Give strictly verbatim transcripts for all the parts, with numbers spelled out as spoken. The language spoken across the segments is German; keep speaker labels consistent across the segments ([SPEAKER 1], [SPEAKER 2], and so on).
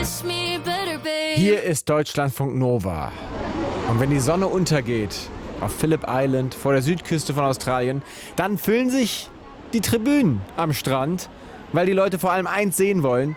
[SPEAKER 1] Hier ist Deutschlandfunk Nova. Und wenn die Sonne untergeht auf Phillip Island vor der Südküste von Australien, dann füllen sich die Tribünen am Strand, weil die Leute vor allem eins sehen wollen: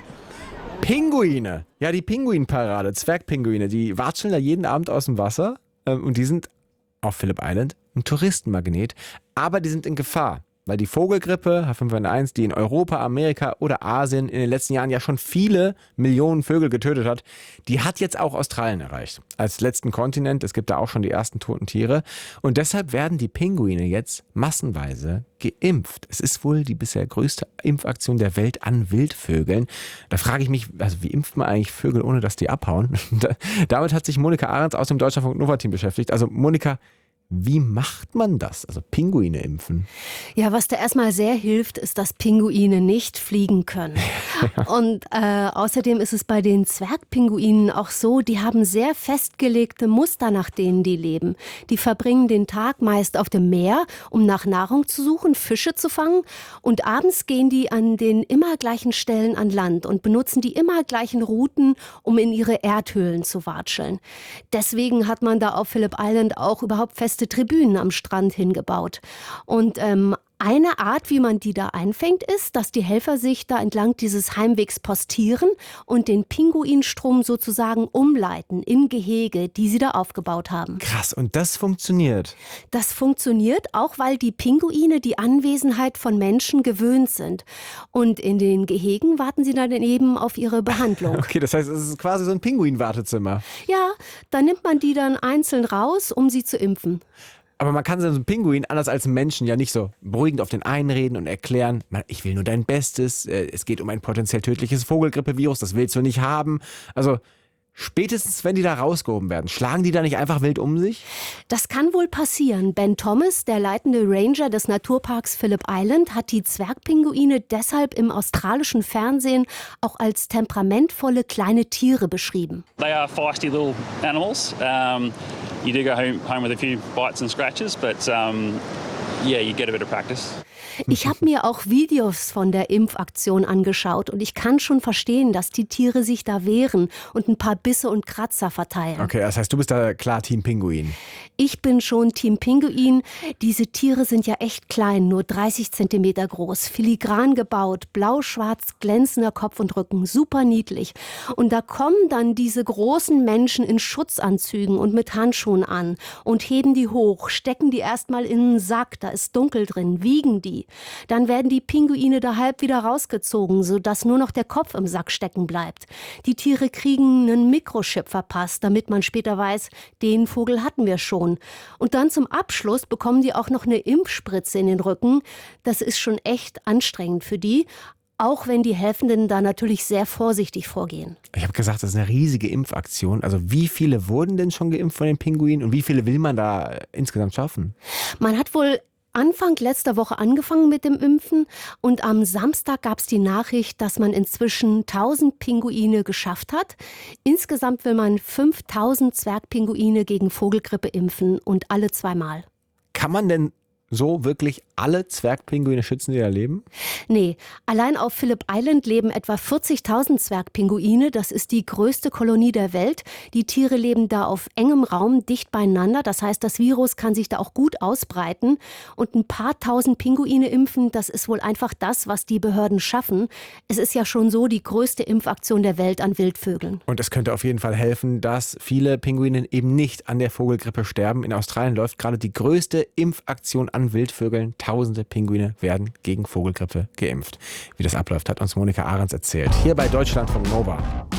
[SPEAKER 1] Pinguine. Ja, die Pinguinparade, Zwergpinguine, die watscheln da jeden Abend aus dem Wasser. Ähm, und die sind auf Phillip Island ein Touristenmagnet, aber die sind in Gefahr. Weil die Vogelgrippe H fünf N eins, die in Europa, Amerika oder Asien in den letzten Jahren ja schon viele Millionen Vögel getötet hat, die hat jetzt auch Australien erreicht. Als letzten Kontinent. Es gibt da auch schon die ersten toten Tiere. Und deshalb werden die Pinguine jetzt massenweise geimpft. Es ist wohl die bisher größte Impfaktion der Welt an Wildvögeln. Da frage ich mich, also wie impft man eigentlich Vögel, ohne dass die abhauen? Damit hat sich Monika Ahrens aus dem Deutschlandfunk Nova-Team beschäftigt. Also Monika, wie macht man das? Also Pinguine impfen?
[SPEAKER 2] Ja, was da erstmal sehr hilft, ist, dass Pinguine nicht fliegen können. Ja. Und äh, außerdem ist es bei den Zwergpinguinen auch so, die haben sehr festgelegte Muster, nach denen die leben. Die verbringen den Tag meist auf dem Meer, um nach Nahrung zu suchen, Fische zu fangen. Und abends gehen die an den immer gleichen Stellen an Land und benutzen die immer gleichen Routen, um in ihre Erdhöhlen zu watscheln. Deswegen hat man da auf Phillip Island auch überhaupt fest Tribünen am Strand hingebaut. Und ähm, eine Art, wie man die da einfängt, ist, dass die Helfer sich da entlang dieses Heimwegs postieren und den Pinguinstrom sozusagen umleiten in Gehege, die sie da aufgebaut haben.
[SPEAKER 1] Krass, und das funktioniert?
[SPEAKER 2] Das funktioniert auch, weil die Pinguine die Anwesenheit von Menschen gewöhnt sind. Und in den Gehegen warten sie dann eben auf ihre Behandlung.
[SPEAKER 1] Okay, das heißt, es ist quasi so ein Pinguin-Wartezimmer.
[SPEAKER 2] Ja, da nimmt man die dann einzeln raus, um sie zu impfen.
[SPEAKER 1] Aber man kann so einen Pinguin, anders als einen Menschen, ja nicht so beruhigend auf den einreden und erklären: Ich will nur dein Bestes, es geht um ein potenziell tödliches Vogelgrippevirus, das willst du nicht haben. Also spätestens, wenn die da rausgehoben werden, schlagen die da nicht einfach wild um sich?
[SPEAKER 2] Das kann wohl passieren. Ben Thomas, der leitende Ranger des Naturparks Phillip Island, hat die Zwergpinguine deshalb im australischen Fernsehen auch als temperamentvolle kleine Tiere beschrieben.
[SPEAKER 3] They are feisty little animals. Um, you do go home, home with a few bites and scratches, but um, yeah, you get a bit of practice.
[SPEAKER 2] Ich habe mir auch Videos von der Impfaktion angeschaut und ich kann schon verstehen, dass die Tiere sich da wehren und ein paar Bisse und Kratzer verteilen.
[SPEAKER 1] Okay, das heißt, du bist da klar Team Pinguin.
[SPEAKER 2] Ich bin schon Team Pinguin. Diese Tiere sind ja echt klein, nur dreißig Zentimeter groß, filigran gebaut, blau-schwarz, glänzender Kopf und Rücken, super niedlich. Und da kommen dann diese großen Menschen in Schutzanzügen und mit Handschuhen an und heben die hoch, stecken die erstmal in einen Sack, da ist dunkel drin, wiegen die. Dann werden die Pinguine da halb wieder rausgezogen, sodass nur noch der Kopf im Sack stecken bleibt. Die Tiere kriegen einen Mikrochip verpasst, damit man später weiß, den Vogel hatten wir schon. Und dann zum Abschluss bekommen die auch noch eine Impfspritze in den Rücken. Das ist schon echt anstrengend für die, auch wenn die Helfenden da natürlich sehr vorsichtig vorgehen.
[SPEAKER 1] Ich habe gesagt, das ist eine riesige Impfaktion. Also wie viele wurden denn schon geimpft von den Pinguinen und wie viele will man da insgesamt schaffen?
[SPEAKER 2] Man hat wohl Anfang letzter Woche angefangen mit dem Impfen und am Samstag gab es die Nachricht, dass man inzwischen tausend Pinguine geschafft hat. Insgesamt will man fünftausend Zwergpinguine gegen Vogelgrippe impfen und alle zweimal.
[SPEAKER 1] Kann man denn so wirklich alle Zwergpinguine schützen, die da leben?
[SPEAKER 2] Nee, allein auf Phillip Island leben etwa vierzigtausend Zwergpinguine. Das ist die größte Kolonie der Welt. Die Tiere leben da auf engem Raum, dicht beieinander. Das heißt, das Virus kann sich da auch gut ausbreiten. Und ein paar tausend Pinguine impfen, das ist wohl einfach das, was die Behörden schaffen. Es ist ja schon so die größte Impfaktion der Welt an Wildvögeln.
[SPEAKER 1] Und es könnte auf jeden Fall helfen, dass viele Pinguine eben nicht an der Vogelgrippe sterben. In Australien läuft gerade die größte Impfaktion an Wildvögeln. Tausende Pinguine werden gegen Vogelgrippe geimpft. Wie das abläuft, hat uns Monika Ahrens erzählt. Hier bei Deutschlandfunk Nova.